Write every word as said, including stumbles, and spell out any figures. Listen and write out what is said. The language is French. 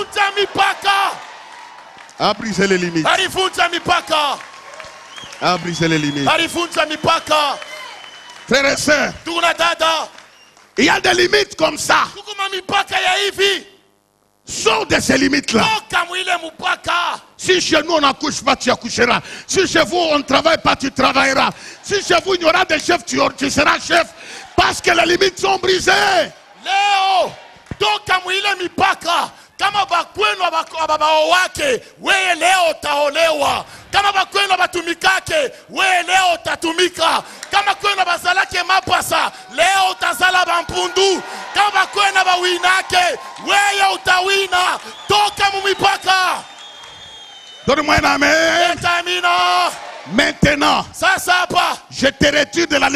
Alivunja mipaka. A brisé les limites. Alivunja mipaka. A brisé les limites. Alivunja mipaka. Frères et sœurs, Tuna dada. il y a des limites comme ça. Tukuma mipaka ya hivi. Sors de ces limites-là. Toka mwile mpaka. Si chez nous on n'accouche pas, tu accoucheras. Si chez vous on ne travaille pas, tu travailleras. Si chez vous il y aura des chefs, tu, tu seras chef. Parce que les limites sont brisées. Leo toka mwile mipaka. Kama bakwenu ababao wake, wewe leo utaolewa. Kama bakwenu batumikake, wewe leo utatumika. Kama kwenu bazalake mapasa, leo utazala bampundu. Kama bakwenu bawinake, wewe utawina. Toka mu mipaka. Donne-moi un amen. Etamina. Maintenant, Sasa hapa je te retire de la